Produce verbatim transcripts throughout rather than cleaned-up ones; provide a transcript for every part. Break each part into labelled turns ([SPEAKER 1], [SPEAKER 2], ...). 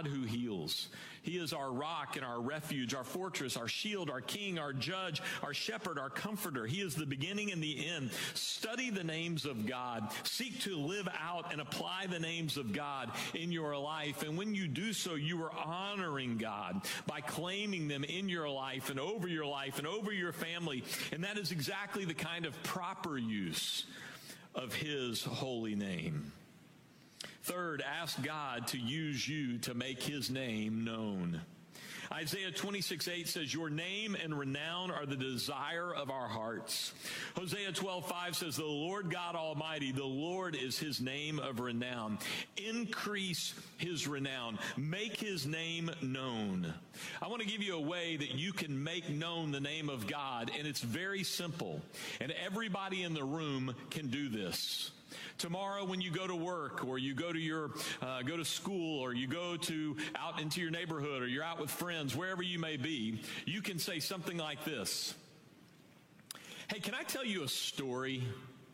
[SPEAKER 1] God who heals. He is our rock and our refuge, our fortress, our shield, our king, our judge, our shepherd, our comforter. He is the beginning and the end. Study the names of God. Seek to live out and apply the names of God in your life. And when you do so, you are honoring God by claiming them in your life and over your life and over your family. And that is exactly the kind of proper use of his holy name. Third, ask God to use you to make his name known. Isaiah twenty-six eight says, your name and renown are the desire of our hearts. Hosea twelve five says, the Lord God Almighty, the Lord is his name of renown. Increase his renown. Make his name known. I want to give you a way that you can make known the name of God, and it's very simple. And everybody in the room can do this. Tomorrow when you go to work or you go to your uh, go to school or you go to out into your neighborhood or you're out with friends, wherever you may be, you can say something like this. Hey, can I tell you a story?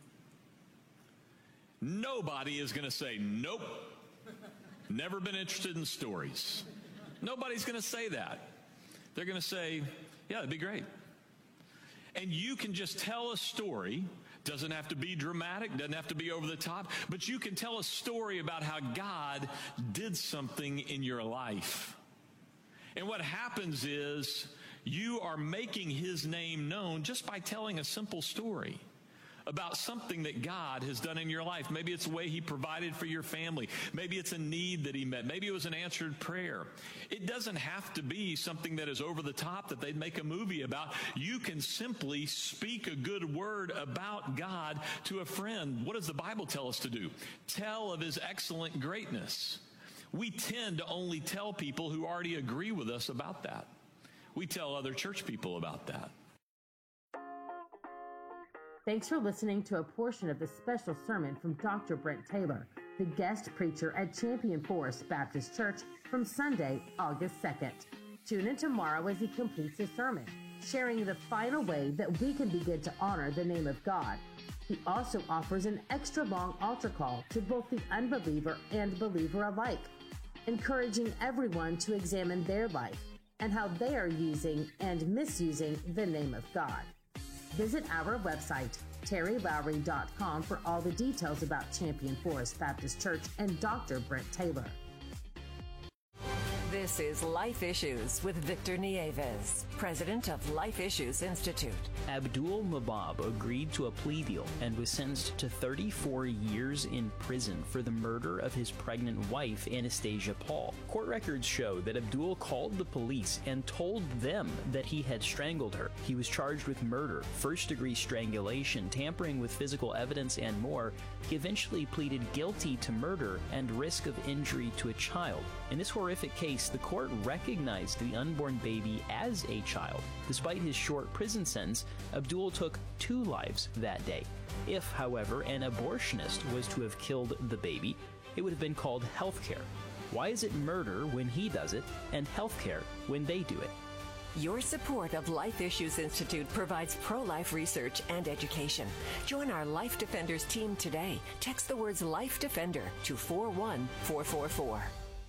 [SPEAKER 1] Nobody is going to say, nope, never been interested in stories. Nobody's going to say that. They're going to say, yeah, that'd be great. And you can just tell a story. Doesn't have to be dramatic, doesn't have to be over the top, but you can tell a story about how God did something in your life. And what happens is you are making his name known just by telling a simple story about something that God has done in your life. Maybe it's a way he provided for your family. Maybe it's a need that he met. Maybe it was an answered prayer. It doesn't have to be something that is over the top that they'd make a movie about. You can simply speak a good word about God to a friend. What does the Bible tell us to do? Tell of his excellent greatness. We tend to only tell people who already agree with us about that. We tell other church people about that.
[SPEAKER 2] Thanks for listening to a portion of the special sermon from Doctor Brent Taylor, the guest preacher at Champion Forest Baptist Church from Sunday, August second. Tune in tomorrow as he completes his sermon, sharing the final way that we can begin to honor the name of God. He also offers an extra long altar call to both the unbeliever and believer alike, encouraging everyone to examine their life and how they are using and misusing the name of God. Visit our website, terry lowry dot com, for all the details about Champion Forest Baptist Church and Doctor Brent Taylor.
[SPEAKER 3] This is Life Issues with Victor Nieves, president of Life Issues Institute.
[SPEAKER 4] Abdul Mabab agreed to a plea deal and was sentenced to thirty-four years in prison for the murder of his pregnant wife, Anastasia Paul. Court records show that Abdul called the police and told them that he had strangled her. He was charged with murder, first-degree strangulation, tampering with physical evidence, and more. He eventually pleaded guilty to murder and risk of injury to a child. In this horrific case, the court recognized the unborn baby as a child. Despite his short prison sentence, Abdul took two lives that day. If, however, an abortionist was to have killed the baby, it would have been called healthcare. Why is it murder when he does it and healthcare when they do it?
[SPEAKER 3] Your support of Life Issues Institute provides pro-life research and education. Join our Life Defenders team today. Text the words Life Defender to four one four four four.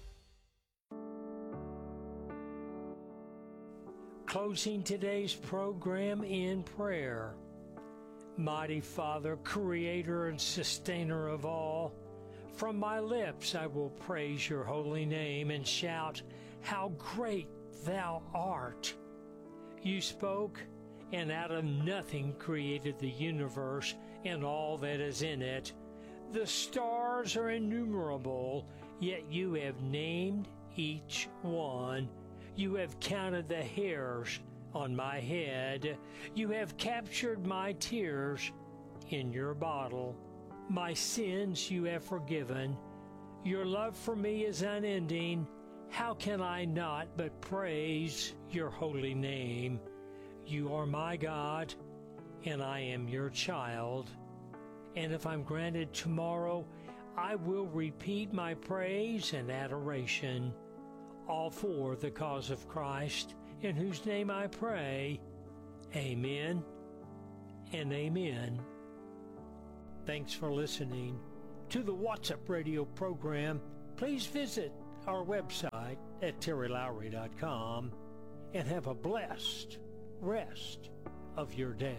[SPEAKER 5] Closing today's program in prayer. Mighty Father, creator and sustainer of all, from my lips I will praise your holy name and shout how great thou art. You spoke, and out of nothing created the universe and all that is in it. The stars are innumerable, yet you have named each one. You have counted the hairs on my head. You have captured my tears in your bottle. My sins you have forgiven. Your love for me is unending. How can I not but praise your holy name? You are my God, and I am your child. And if I'm granted tomorrow, I will repeat my praise and adoration, all for the cause of Christ, in whose name I pray. Amen and amen. Thanks for listening to the WhatsApp radio program. Please visit our website, website at terry lowry dot com and have a blessed rest of your day.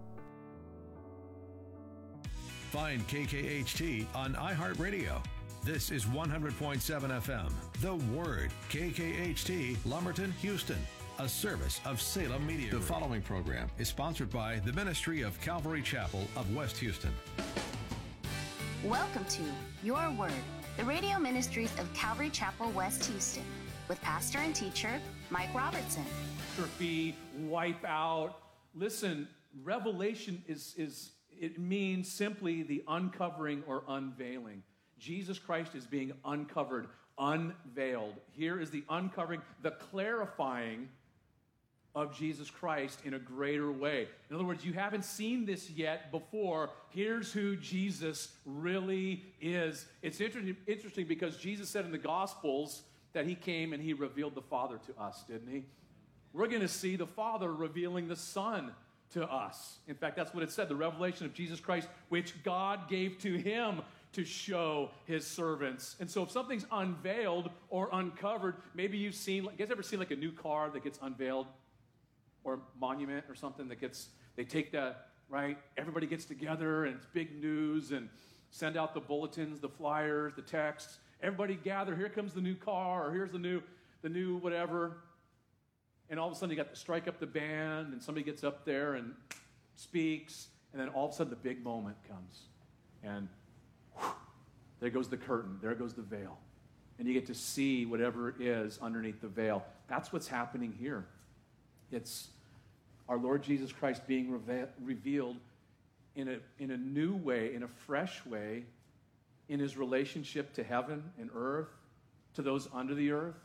[SPEAKER 6] Find K K H T on iHeartRadio. This is one hundred point seven F M. The Word, K K H T, Lumberton, Houston. A service of Salem Media. The following program is sponsored by the Ministry of Calvary Chapel of West Houston.
[SPEAKER 7] Welcome to Your Word, the radio ministries of Calvary Chapel, West Houston, with pastor and teacher Mike Robertson.
[SPEAKER 8] Be wipe out. Listen, revelation is, is it means simply the uncovering or unveiling. Jesus Christ is being uncovered, unveiled. Here is the uncovering, the clarifying of Jesus Christ in a greater way. In other words, you haven't seen this yet before. Here's who Jesus really is. It's interesting, interesting because Jesus said in the Gospels that he came and he revealed the Father to us, didn't he? We're going to see the Father revealing the Son to us. In fact, that's what it said, the revelation of Jesus Christ, which God gave to him to show his servants. And so if something's unveiled or uncovered, maybe you've seen, you guys ever seen like a new car that gets unveiled? Or monument or something that gets, they take that, right? Everybody gets together and it's big news and send out the bulletins, the flyers, the texts. Everybody gather, here comes the new car, or here's the new, the new whatever. And all of a sudden you got to strike up the band and somebody gets up there and speaks. And then all of a sudden the big moment comes. And whew, there goes the curtain, there goes the veil. And you get to see whatever it is underneath the veil. That's what's happening here. It's our Lord Jesus Christ being reve- revealed in a, in a new way, in a fresh way, in his relationship to heaven and earth, to those under the earth,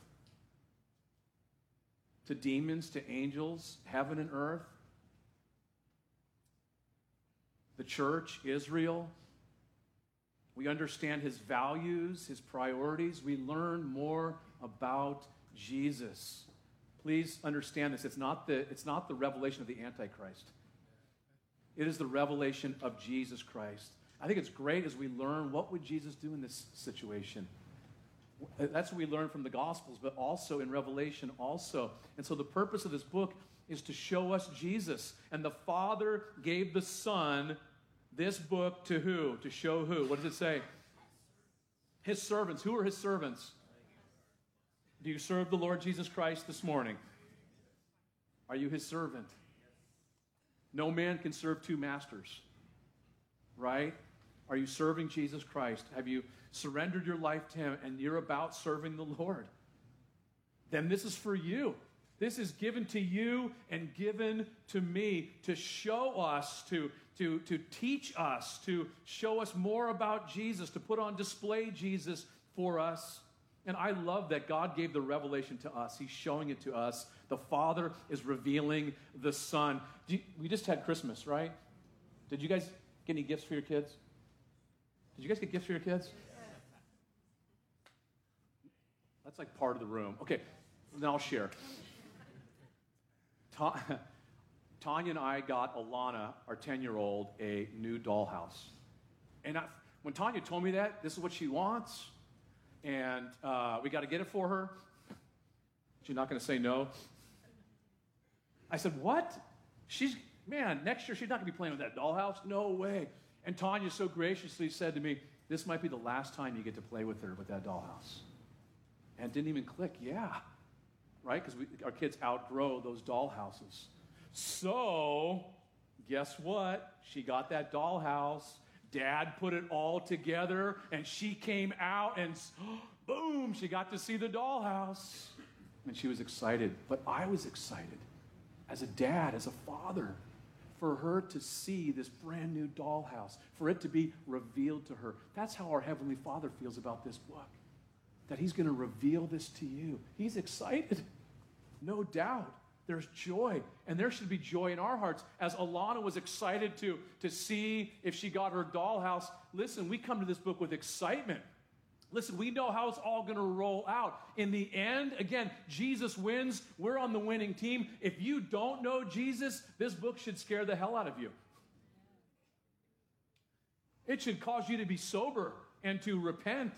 [SPEAKER 8] to demons, to angels, heaven and earth, the church, Israel. We understand his values, his priorities. We learn more about Jesus. Please understand this. It's not the, it's not the revelation of the Antichrist. It is the revelation of Jesus Christ. I think it's great as we learn what would Jesus do in this situation. That's what we learn from the Gospels, but also in Revelation also. And so the purpose of this book is to show us Jesus. And the Father gave the Son this book to who? To show who? What does it say? His servants. Who are his servants? Do you serve the Lord Jesus Christ this morning? Are you his servant? No man can serve two masters, right? Are you serving Jesus Christ? Have you surrendered your life to him and you're about serving the Lord? Then this is for you. This is given to you and given to me to show us, to, to, to teach us, to show us more about Jesus, to put on display Jesus for us. And I love that God gave the revelation to us. He's showing it to us. The Father is revealing the Son. You, we just had Christmas, right? Did you guys get any gifts for your kids? Did you guys get gifts for your kids? That's like part of the room. Okay, then I'll share. Ta- Tanya and I got Alana, our ten-year-old, a new dollhouse. And I, when Tanya told me that, this is what she wants, and uh, we got to get it for her. She's not going to say no. I said, what? She's, man, next year she's not going to be playing with that dollhouse? No way. And Tanya so graciously said to me, this might be the last time you get to play with her with that dollhouse. And it didn't even click, yeah. Right? Because our kids outgrow those dollhouses. So, guess what? She got that dollhouse. Dad put it all together, and she came out, and boom, she got to see the dollhouse. And she was excited. But I was excited as a dad, as a father, for her to see this brand new dollhouse, for it to be revealed to her. That's how our Heavenly Father feels about this book, that he's going to reveal this to you. He's excited, no doubt. There's joy, and there should be joy in our hearts. As Alana was excited to, to see if she got her dollhouse, listen, we come to this book with excitement. Listen, we know how it's all going to roll out. In the end, again, Jesus wins. We're on the winning team. If you don't know Jesus, this book should scare the hell out of you. It should cause you to be sober and to repent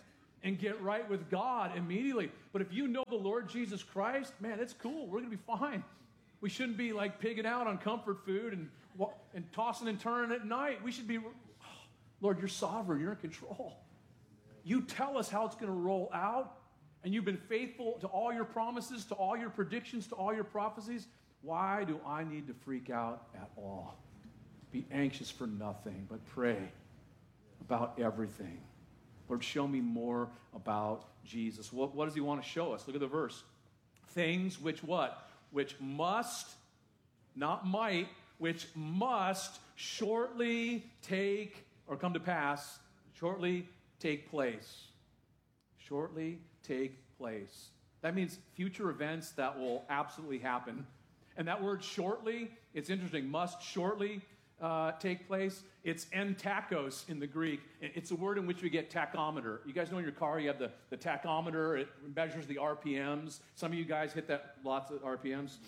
[SPEAKER 8] and get right with God immediately. But if you know the Lord Jesus Christ, man, it's cool. We're going to be fine. We shouldn't be like pigging out on comfort food and, and tossing and turning at night. We should be, oh, Lord, you're sovereign. You're in control. You tell us how it's going to roll out, and you've been faithful to all your promises, to all your predictions, to all your prophecies. Why do I need to freak out at all? Be anxious for nothing, but pray about everything. Lord, show me more about Jesus. What, what does he want to show us? Look at the verse. Things which what? Which must, not might, which must shortly take, or come to pass, shortly take place. Shortly take place. That means future events that will absolutely happen. And that word shortly, it's interesting. Must shortly uh, take place. It's entakos in the Greek. It's a word in which we get tachometer. You guys know in your car you have the, the tachometer. It measures the R P Ms. Some of you guys hit that lots of R P Ms.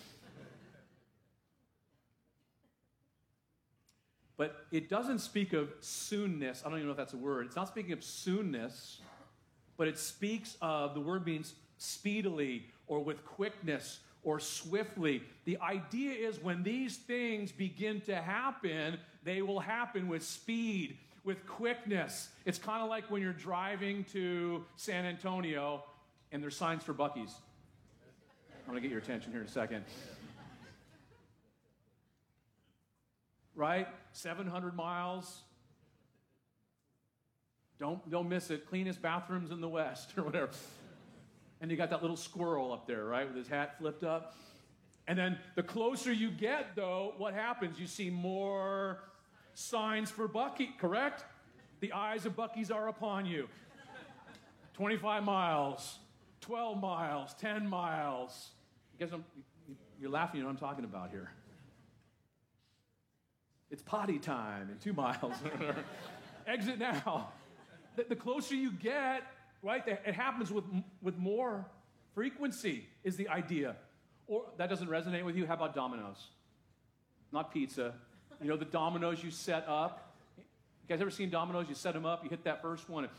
[SPEAKER 8] But it doesn't speak of soonness. I don't even know if that's a word. It's not speaking of soonness, but it speaks of, the word means speedily or with quickness or swiftly. The idea is when these things begin to happen, they will happen with speed, with quickness. It's kind of like when you're driving to San Antonio and there's signs for Buc-ee's. I'm going to get your attention here in a second. Right? seven hundred miles. Don't, don't miss it. Cleanest bathrooms in the West or whatever. And you got that little squirrel up there, right, with his hat flipped up. And then the closer you get, though, what happens? You see more signs for Buc-ee, correct? The eyes of Buc-ee's are upon you. twenty-five miles, twelve miles, ten miles. You guys, you're laughing, you know what I'm talking about here. It's potty time in two miles. Exit now. The, the closer you get, right, it happens with, with more frequency is the idea. Or that doesn't resonate with you? How about dominoes? Not pizza. You know the dominoes you set up? You guys ever seen dominoes? You set them up, you hit that first one. And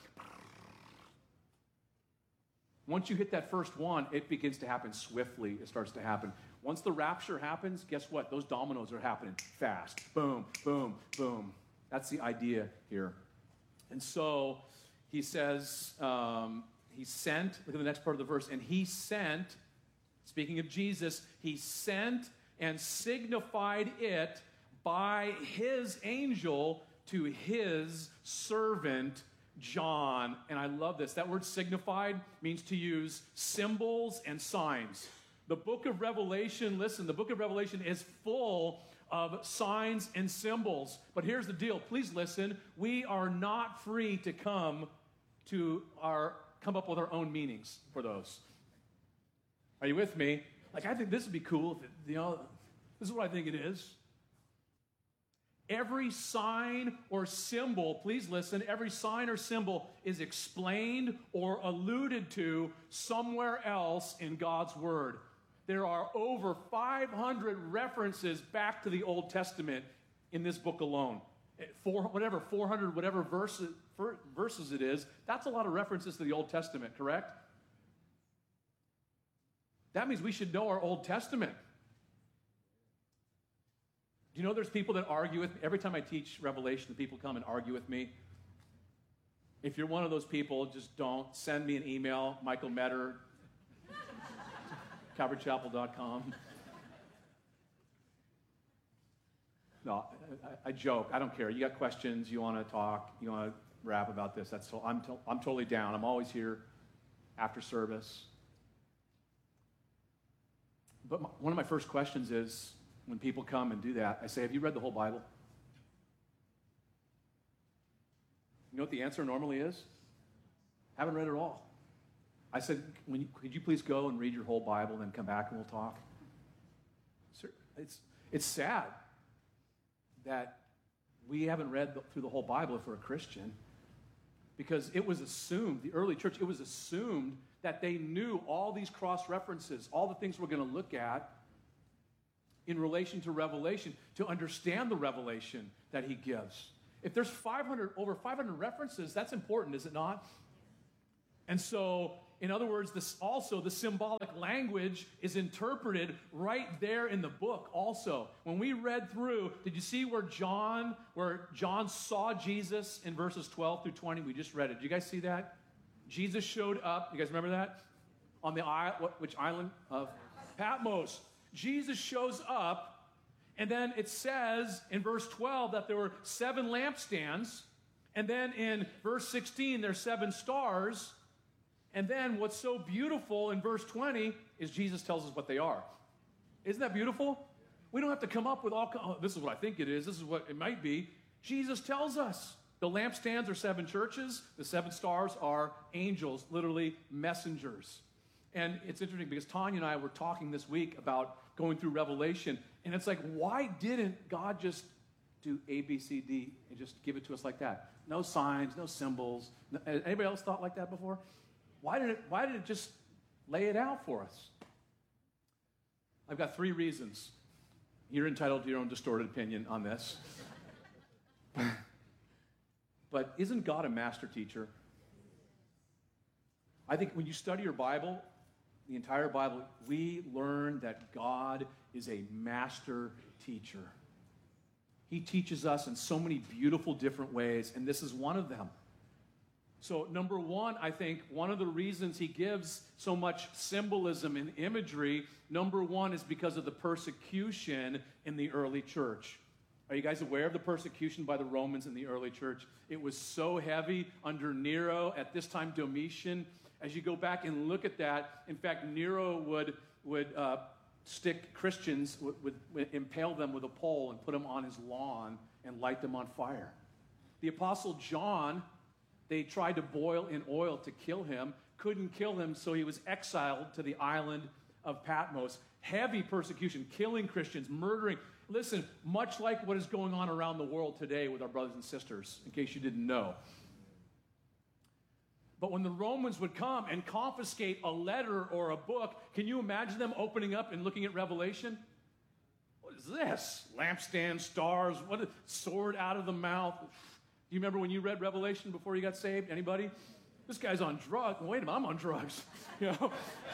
[SPEAKER 8] once you hit that first one, it begins to happen swiftly. It starts to happen. Once the rapture happens, guess what? Those dominoes are happening fast. Boom, boom, boom. That's the idea here. And so he says, um, he sent, look at the next part of the verse, and he sent, speaking of Jesus, he sent and signified it by his angel to his servant John. And I love this. That word signified means to use symbols and signs. The book of Revelation, listen, the book of Revelation is full of signs and symbols. But here's the deal. Please listen. We are not free to come to our come up with our own meanings for those. Are you with me? Like, I think this would be cool. If it, you know, this is what I think it is. Every sign or symbol, please listen, every sign or symbol is explained or alluded to somewhere else in God's Word. There are over five hundred references back to the Old Testament in this book alone. Four, whatever, four hundred, whatever verses, verses it is, that's a lot of references to the Old Testament, correct? That means we should know our Old Testament. Do you know there's people that argue with me? Every time I teach Revelation, people come and argue with me. If you're one of those people, just don't. Send me an email, Michael Metter, calvary chapel dot com. No, I, I joke. I don't care. You got questions, you want to talk, you want to rap about this, that's to, I'm, to, I'm totally down. I'm always here after service. But my, one of my first questions is, when people come and do that, I say, have you read the whole Bible? You know what the answer normally is? Haven't read it all. I said, when you, could you please go and read your whole Bible and then come back and we'll talk? It's, it's sad that we haven't read the, through the whole Bible if we're a Christian, because it was assumed, the early church, it was assumed that they knew all these cross-references, all the things we're going to look at in relation to Revelation, to understand the revelation that he gives. If there's five hundred, over five hundred references, that's important, is it not? And so, in other words, this also the symbolic language is interpreted right there in the book also. When we read through, did you see where John, where John saw Jesus in verses twelve through twenty? We just read it. Did you guys see that? Jesus showed up. You guys remember that? On the island, what, which island? Of Patmos. Jesus shows up, and then it says in verse twelve that there were seven lampstands, and then in verse sixteen there's seven stars. And then what's so beautiful in verse twenty is Jesus tells us what they are. Isn't that beautiful? We don't have to come up with all, oh, this is what I think it is, this is what it might be. Jesus tells us. The lampstands are seven churches. The seven stars are angels, literally messengers. And it's interesting because Tanya and I were talking this week about going through Revelation. And it's like, why didn't God just do A, B, C, D and just give it to us like that? No signs, no symbols. Anybody else thought like that before? Why did it, why did it just lay it out for us? I've got three reasons. You're entitled to your own distorted opinion on this. But isn't God a master teacher? I think when you study your Bible, the entire Bible, we learn that God is a master teacher. He teaches us in so many beautiful different ways, and this is one of them. So number one, I think one of the reasons he gives so much symbolism and imagery, number one is because of the persecution in the early church. Are you guys aware of the persecution by the Romans in the early church? It was so heavy under Nero, at this time Domitian. As you go back and look at that, in fact, Nero would, would uh, stick Christians, would, would, would impale them with a pole and put them on his lawn and light them on fire. The Apostle John, they tried to boil in oil to kill him, couldn't kill him, so he was exiled to the island of Patmos. Heavy persecution, killing Christians, murdering. Listen, much like what is going on around the world today with our brothers and sisters, in case you didn't know. But when the Romans would come and confiscate a letter or a book, can you imagine them opening up and looking at Revelation? What is this? Lampstand, stars, what a sword out of the mouth. Do you remember when you read Revelation before you got saved? Anybody? This guy's on drugs. Wait a minute, I'm on drugs. You know?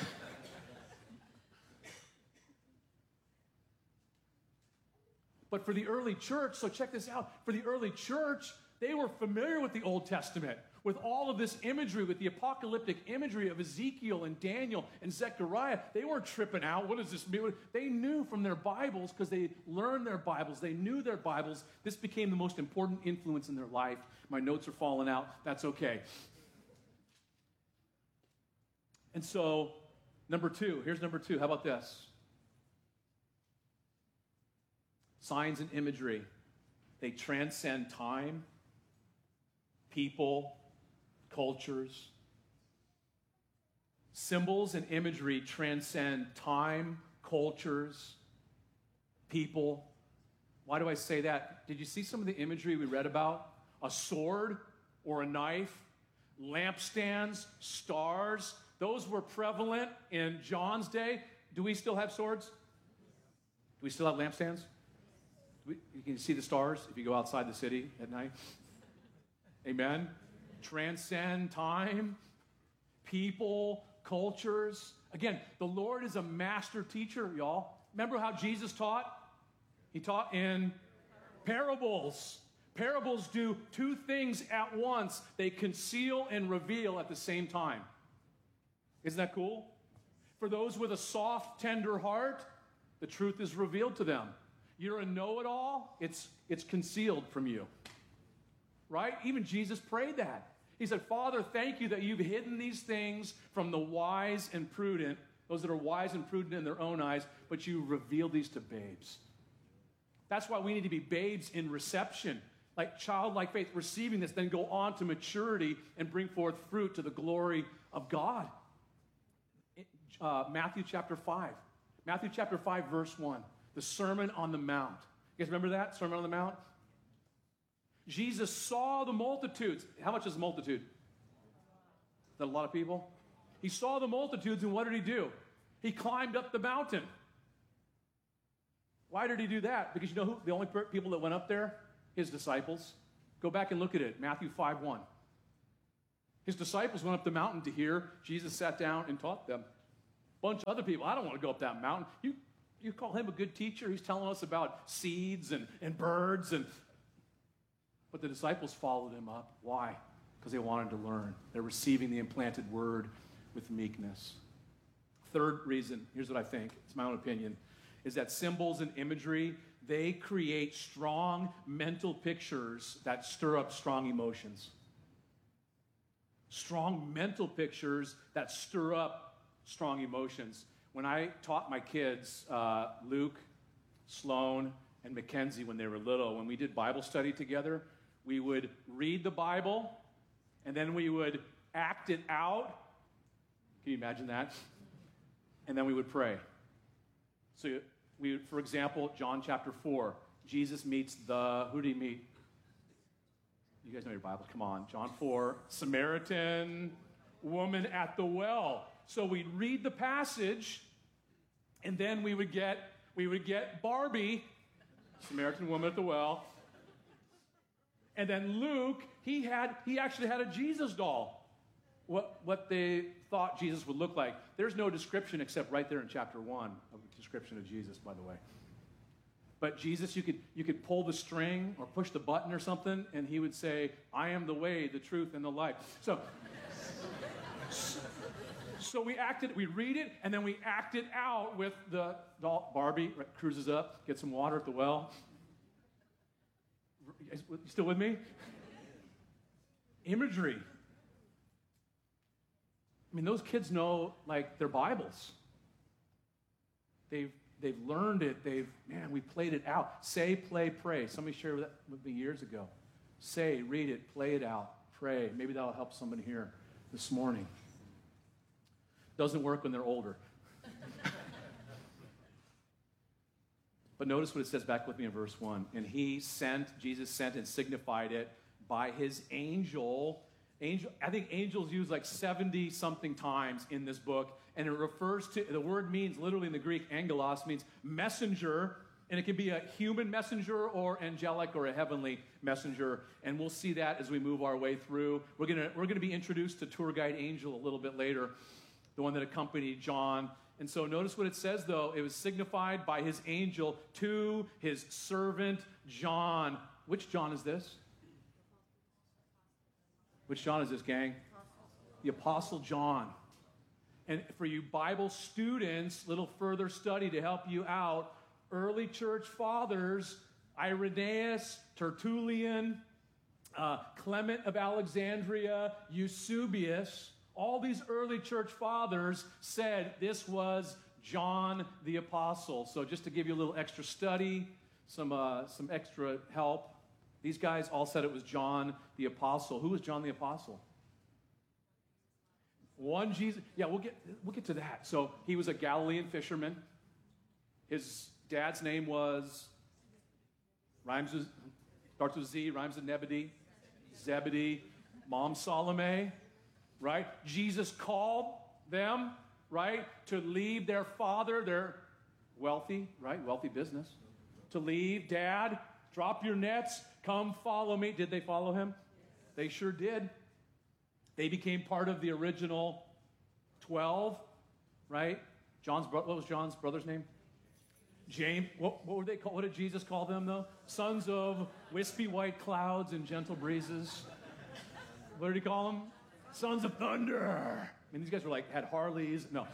[SPEAKER 8] But for the early church, so check this out. For the early church, they were familiar with the Old Testament, with all of this imagery, with the apocalyptic imagery of Ezekiel and Daniel and Zechariah. They weren't tripping out. What does this mean? They knew from their Bibles, because they learned their Bibles, they knew their Bibles. This became the most important influence in their life. My notes are falling out. That's okay. And so, number two, here's number two. How about this? Signs and imagery. They transcend time, people, cultures. Symbols and imagery transcend time, cultures, people. Why do I say that? Did you see some of the imagery we read about? A sword or a knife, lampstands, stars. Those were prevalent in John's day. Do we still have swords? Do we still have lampstands? Do we, you can see the stars if you go outside the city at night. Amen? Transcend time, people, cultures. Again, the Lord is a master teacher, y'all. Remember how Jesus taught? He taught in parables. Parables do two things at once. They conceal and reveal at the same time. Isn't that cool? For those with a soft, tender heart, the truth is revealed to them. You're a know-it-all, it's, it's concealed from you. Right? Even Jesus prayed that. He said, Father, thank you that you've hidden these things from the wise and prudent, those that are wise and prudent in their own eyes, but you revealed these to babes. That's why we need to be babes in reception, like childlike faith, receiving this, then go on to maturity and bring forth fruit to the glory of God. Uh, Matthew chapter five. Matthew chapter five, verse one. The Sermon on the Mount. You guys remember that? Sermon on the Mount? Jesus saw the multitudes. How much is a multitude? Is that a lot of people? He saw the multitudes, and what did he do? He climbed up the mountain. Why did he do that? Because you know who? The only people that went up there? His disciples. Go back and look at it. Matthew five one. His disciples went up the mountain to hear. Jesus sat down and taught them. A bunch of other people, I don't want to go up that mountain. You, you call him a good teacher? He's telling us about seeds and, and birds. and. But the disciples followed him up. Why? Because they wanted to learn. They're receiving the implanted word with meekness. Third reason, here's what I think, it's my own opinion, is that symbols and imagery, they create strong mental pictures that stir up strong emotions. Strong mental pictures that stir up strong emotions. When I taught my kids, uh, Luke, Sloan, and Mackenzie, when they were little, when we did Bible study together, we would read the Bible, and then we would act it out. Can you imagine that? And then we would pray. So we, for example, John chapter four, Jesus meets the, who did he meet? You guys know your Bible, come on. John four, Samaritan woman at the well. So we'd read the passage, and then we would get, we would get Barbie, Samaritan woman at the well. And then Luke, he had, he actually had a Jesus doll. What, what they thought Jesus would look like. There's no description except right there in chapter one of the description of Jesus, by the way. But Jesus, you could, you could pull the string or push the button or something, and he would say, I am the way, the truth, and the life. So, so we acted, we read it, and then we act it out with the doll. Barbie cruises up, gets some water at the well. You still with me? Imagery. I mean, those kids know, like, their Bibles. They've, they've learned it. They've, man, we played it out. Say, play, pray. Somebody shared that with me years ago. Say, read it, play it out, pray. Maybe that'll help somebody here this morning. Doesn't work when they're older. But notice what it says back with me in verse one. And he sent, Jesus sent and signified it by his angel. Angel, I think angels used like seventy something times in this book, and it refers to, the word means literally in the Greek, angelos means messenger, and it can be a human messenger or angelic or a heavenly messenger, and we'll see that as we move our way through. We're gonna, we're gonna be introduced to tour guide Angel a little bit later, the one that accompanied John. And so notice what it says, though. It was signified by his angel to his servant John. Which John is this? Which John is this, gang? The Apostle John. And for you Bible students, little further study to help you out, early church fathers, Irenaeus, Tertullian, uh, Clement of Alexandria, Eusebius, all these early church fathers said this was John the Apostle. So just to give you a little extra study, some, uh, some extra help, these guys all said it was John the Apostle. Who was John the Apostle? One Jesus. Yeah, we'll get, we'll get to that. So he was a Galilean fisherman. His dad's name was, rhymes with, starts with Z, rhymes with Nebedy, Zebedee, Mom Salome, right? Jesus called them, right, to leave their father, their wealthy, right, wealthy business, to leave. Dad, drop your nets, come follow me. Did they follow him? They sure did. They became part of the original twelve, right? John's bro- what was John's brother's name? James. What, what were they called? What did Jesus call them, though? Sons of wispy white clouds and gentle breezes. What did he call them? Sons of thunder. I mean, these guys were like, had Harleys. No.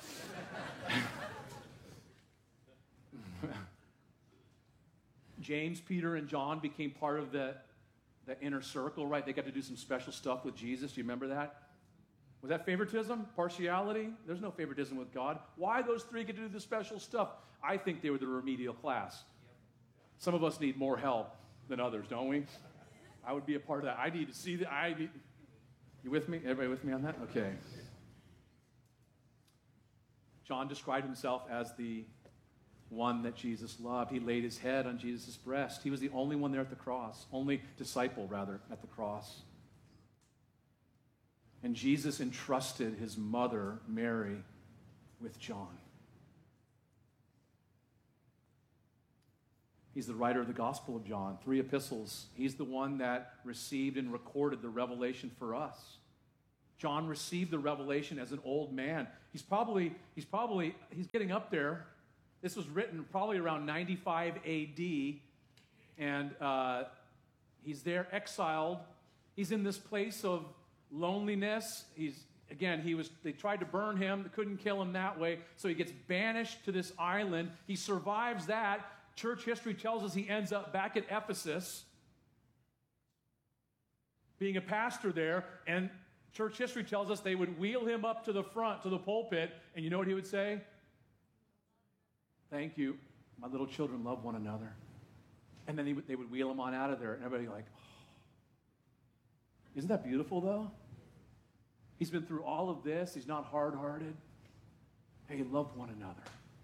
[SPEAKER 8] James, Peter, and John became part of the, the inner circle, right? They got to do some special stuff with Jesus. Do you remember that? Was that favoritism? Partiality? There's no favoritism with God. Why those three get to do the special stuff? I think they were the remedial class. Some of us need more help than others, don't we? I would be a part of that. I need to see that. I need... You with me? Everybody with me on that? Okay. John described himself as the one that Jesus loved. He laid his head on Jesus' breast. He was the only one there at the cross, only disciple, rather, at the cross. And Jesus entrusted his mother, Mary, with John. He's the writer of the Gospel of John, three epistles. He's the one that received and recorded the revelation for us. John received the revelation as an old man. He's probably, he's probably, he's getting up there. This was written probably around ninety-five A D, and uh, he's there exiled. He's in this place of loneliness. He's, again, he was, they tried to burn him. They couldn't kill him that way, so he gets banished to this island. He survives that. Church history tells us he ends up back at Ephesus, being a pastor there, and church history tells us they would wheel him up to the front, to the pulpit, and you know what he would say? Thank you. My little children love one another. And then he would, they would wheel him on out of there, and everybody like, oh. Isn't that beautiful, though? He's been through all of this. He's not hard-hearted. Hey, love one another.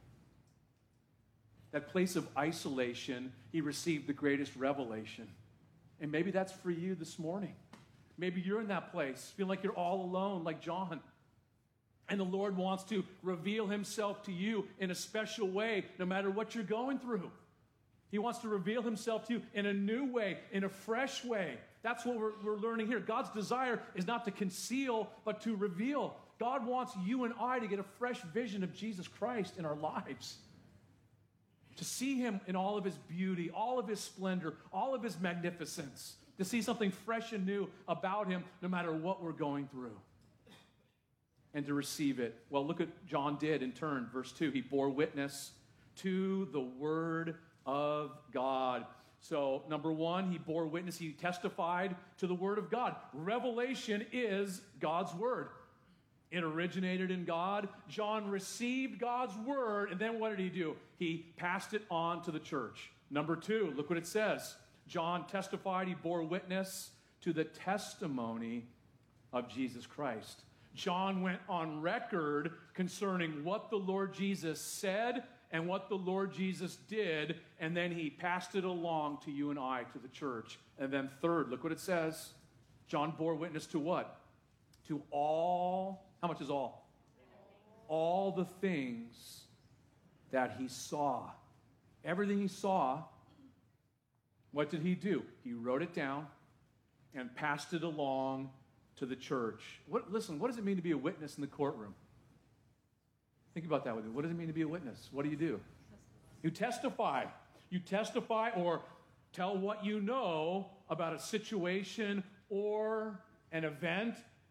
[SPEAKER 8] That place of isolation, he received the greatest revelation. And maybe that's for you this morning. Maybe you're in that place, feel like you're all alone, like John. And the Lord wants to reveal himself to you in a special way, no matter what you're going through. He wants to reveal himself to you in a new way, in a fresh way. That's what we're, we're learning here. God's desire is not to conceal, but to reveal. God wants you and I to get a fresh vision of Jesus Christ in our lives. To see him in all of his beauty, all of his splendor, all of his magnificence. To see something fresh and new about him, no matter what we're going through. And to receive it. Well, look what John did in turn. Verse two, he bore witness to the word of God. So, number one, he bore witness. He testified to the word of God. Revelation is God's word. It originated in God. John received God's word, and then what did he do? He passed it on to the church. Number two, look what it says. John testified, he bore witness to the testimony of Jesus Christ. John went on record concerning what the Lord Jesus said and what the Lord Jesus did, and then he passed it along to you and I, to the church. And then third, look what it says. John bore witness to what? To all, how much is all? All the things that he saw. Everything he saw, what did he do? He wrote it down and passed it along to the church. What, listen, what does it mean to be a witness in the courtroom? Think about that with me. What does it mean to be a witness? What do you do? You testify. You testify or tell what you know about a situation or an event.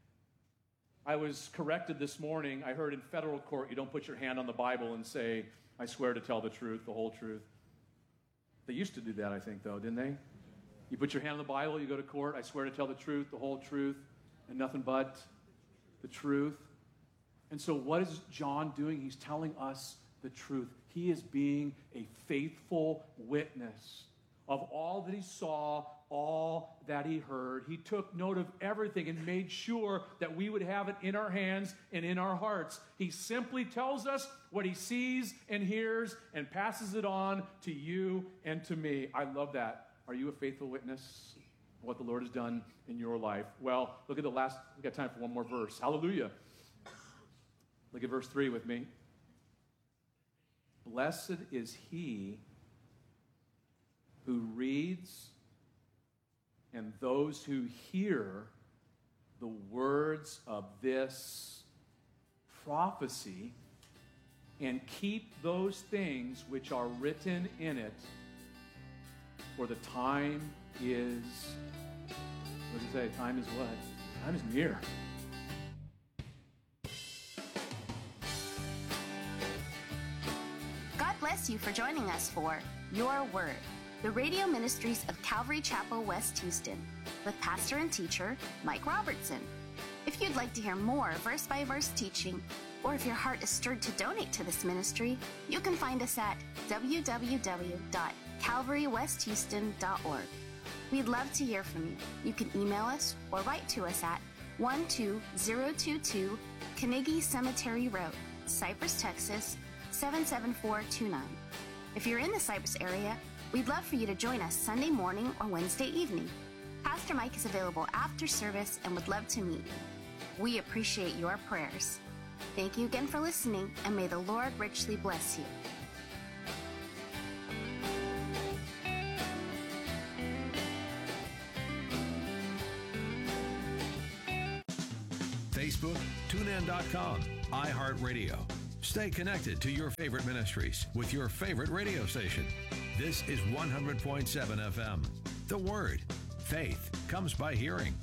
[SPEAKER 8] I was corrected this morning. I heard in federal court you don't put your hand on the Bible and say, I swear to tell the truth, the whole truth. They used to do that, I think, though, didn't they? You put your hand on the Bible, you go to court, I swear to tell the truth, the whole truth, and nothing but the truth. And so what is John doing? He's telling us the truth. He is being a faithful witness of all that he saw, all that he heard. He took note of everything and made sure that we would have it in our hands and in our hearts. He simply tells us what he sees and hears and passes it on to you and to me. I love that. Are you a faithful witness of what the Lord has done in your life? Well, look at the last, we've got time for one more verse. Hallelujah. Look at verse three with me. Blessed is he who reads and those who hear the words of this prophecy and keep those things which are written in it, for the time is, what does it say? Time is what? Time is near.
[SPEAKER 7] God bless you for joining us for Your Word, the radio ministries of Calvary Chapel, West Houston, with pastor and teacher Mike Robertson. If you'd like to hear more verse-by-verse teaching, or if your heart is stirred to donate to this ministry, you can find us at w w w dot calvary west houston dot org. We'd love to hear from you. You can email us or write to us at one two zero two two Carnegie Cemetery Road, Cypress, Texas seven seven four two nine. If you're in the Cypress area, we'd love for you to join us Sunday morning or Wednesday evening. Pastor Mike is available after service and would love to meet you. We appreciate your prayers. Thank you again for listening, and may the Lord richly bless you.
[SPEAKER 6] Houston dot com. iHeartRadio. Stay connected to your favorite ministries with your favorite radio station. This is one hundred point seven F M. The Word. Faith comes by hearing.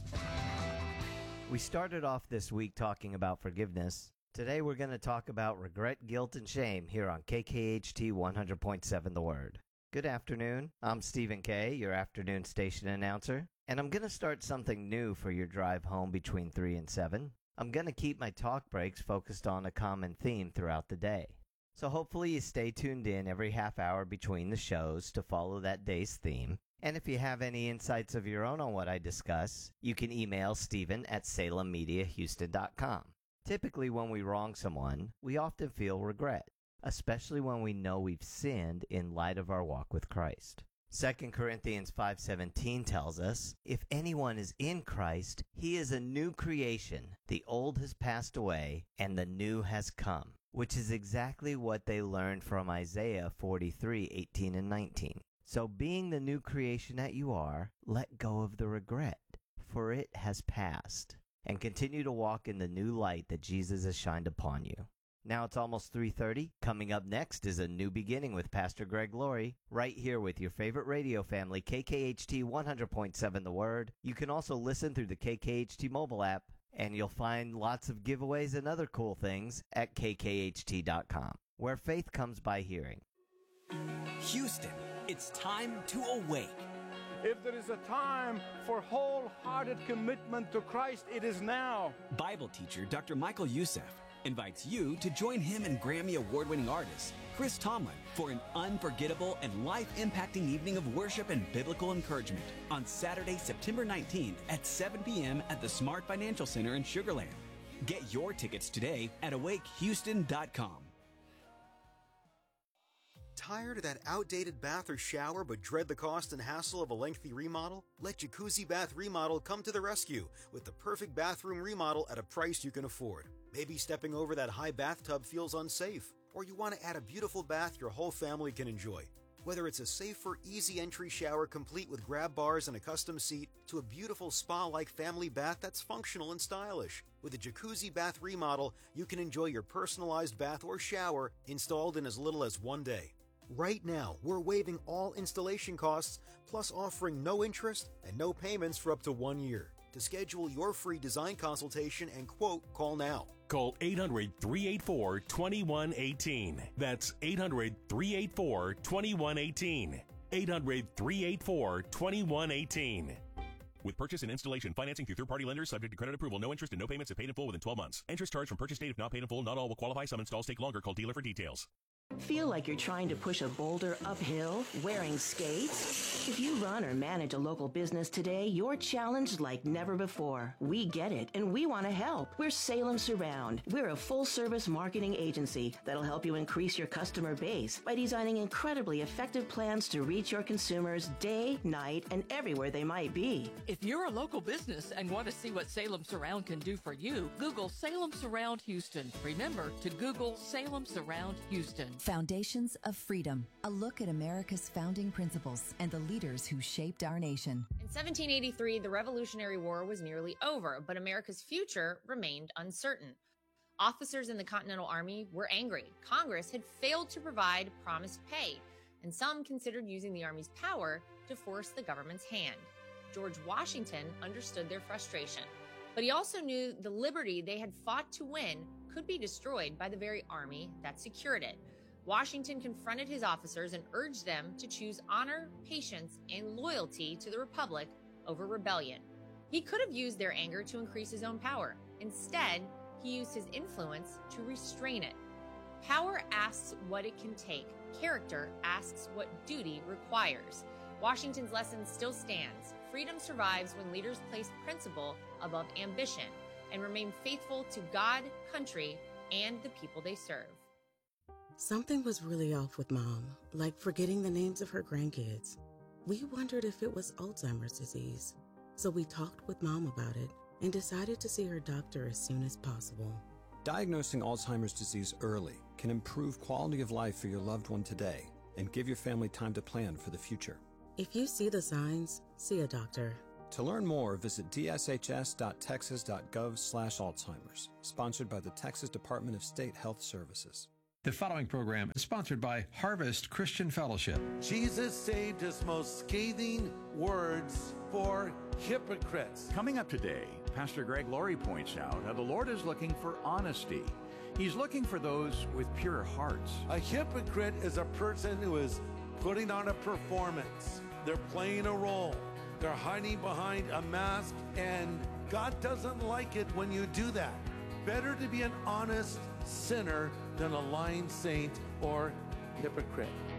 [SPEAKER 9] We started off this week talking about forgiveness. Today we're going to talk about regret, guilt, and shame here on K K H T one hundred point seven The Word. Good afternoon. I'm Stephen Kay, your afternoon station announcer, and I'm going to start something new for your drive home between three and seven. I'm going to keep my talk breaks focused on a common theme throughout the day. So hopefully you stay tuned in every half hour between the shows to follow that day's theme. And if you have any insights of your own on what I discuss, you can email Stephen at Salem Media Houston dot com. Typically when we wrong someone, we often feel regret, especially when we know we've sinned in light of our walk with Christ. Second Corinthians five seventeen tells us, if anyone is in Christ, he is a new creation. The old has passed away, and the new has come, which is exactly what they learned from Isaiah forty-three eighteen and nineteen. So being the new creation that you are, let go of the regret, for it has passed, and continue to walk in the new light that Jesus has shined upon you. Now it's almost three thirty. Coming up next is A New Beginning with Pastor Greg Laurie, right here with your favorite radio family, K K H T one hundred point seven The Word. You can also listen through the K K H T mobile app, and you'll find lots of giveaways and other cool things at K K H T dot com, where faith comes by hearing.
[SPEAKER 10] Houston, it's time to awake.
[SPEAKER 11] If there is a time for wholehearted commitment to Christ, it is now.
[SPEAKER 10] Bible teacher Doctor Michael Youssef invites you to join him and Grammy Award-winning artist Chris Tomlin for an unforgettable and life-impacting evening of worship and biblical encouragement on Saturday, September nineteenth at seven p.m. at the Smart Financial Center in Sugar Land. Get your tickets today at awake houston dot com.
[SPEAKER 12] Tired of that outdated bath or shower but dread the cost and hassle of a lengthy remodel? Let Jacuzzi Bath Remodel come to the rescue with the perfect bathroom remodel at a price you can afford. Maybe stepping over that high bathtub feels unsafe, or you want to add a beautiful bath your whole family can enjoy. Whether it's a safer, easy entry shower complete with grab bars and a custom seat, to a beautiful spa-like family bath that's functional and stylish. With a Jacuzzi Bath Remodel, you can enjoy your personalized bath or shower installed in as little as one day. Right now, we're waiving all installation costs, plus offering no interest and no payments for up to one year. To schedule your free design consultation and quote, call now.
[SPEAKER 13] Call eight hundred, three eight four, two one one eight. That's eight hundred, three eight four, two one one eight. eight hundred, three eight four, two one one eight. With purchase and installation financing through third-party lenders subject to credit approval, no interest and no payments if paid in full within twelve months. Interest charged from purchase date if not paid in full. Not all will qualify. Some installs take longer. Call dealer for details.
[SPEAKER 14] Feel like you're trying to push a boulder uphill wearing skates? If you run or manage a local business today, you're challenged like never before. We get it, and we want to help. We're Salem Surround. We're a full-service marketing agency that'll help you increase your customer base by designing incredibly effective plans to reach your consumers day, night, and everywhere they might be.
[SPEAKER 15] If you're a local business and want to see what Salem Surround can do for you, Google Salem Surround Houston. Remember to Google Salem Surround Houston.
[SPEAKER 16] Foundations of Freedom, a look at America's founding principles and the leaders who shaped our nation.
[SPEAKER 17] In seventeen eighty-three, the Revolutionary War was nearly over, but America's future remained uncertain. Officers in the Continental Army were angry. Congress had failed to provide promised pay, and some considered using the Army's power to force the government's hand. George Washington understood their frustration, but he also knew the liberty they had fought to win could be destroyed by the very army that secured it. Washington confronted his officers and urged them to choose honor, patience, and loyalty to the Republic over rebellion. He could have used their anger to increase his own power. Instead, he used his influence to restrain it. Power asks what it can take. Character asks what duty requires. Washington's lesson still stands. Freedom survives when leaders place principle above ambition and remain faithful to God, country, and the people they serve.
[SPEAKER 18] Something was really off with Mom, like forgetting the names of her grandkids. We wondered if it was Alzheimer's disease, so we talked with Mom about it and decided to see her doctor as soon as possible.
[SPEAKER 19] Diagnosing Alzheimer's disease early can improve quality of life for your loved one today and give your family time to plan for the future.
[SPEAKER 18] If you see the signs, see a doctor.
[SPEAKER 19] To learn more, visit d s h s dot texas dot gov slash Alzheimer's. Sponsored by the Texas Department of State Health Services.
[SPEAKER 6] The following program is sponsored by Harvest Christian Fellowship.
[SPEAKER 20] Jesus saved his most scathing words for hypocrites.
[SPEAKER 21] Coming up today, Pastor Greg Laurie points out how the Lord is looking for honesty. He's looking for those with pure hearts.
[SPEAKER 20] A hypocrite is a person who is putting on a performance. They're playing a role. They're hiding behind a mask, and God doesn't like it when you do that. Better to be an honest sinner than a lying saint or hypocrite.